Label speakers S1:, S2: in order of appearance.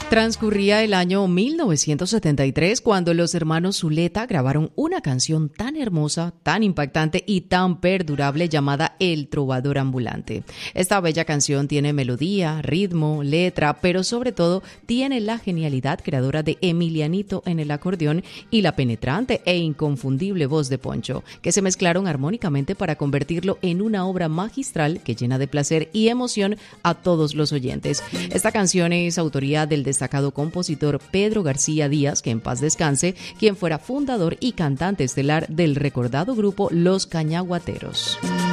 S1: Transcurría el año 1973 cuando los hermanos Zuleta grabaron una canción tan hermosa, tan impactante y tan perdurable llamada El Trovador Ambulante. Esta bella canción tiene melodía, ritmo, letra, pero sobre todo tiene la genialidad creadora de Emilianito en el acordeón y la penetrante e inconfundible voz de Poncho, que se mezclaron armónicamente para convertirlo en una obra magistral que llena de placer y emoción a todos los oyentes. Esta canción es autoría del destacado compositor Pedro García Díaz, que en paz descanse, quien fuera fundador y cantante estelar del recordado grupo Los Cañaguateros.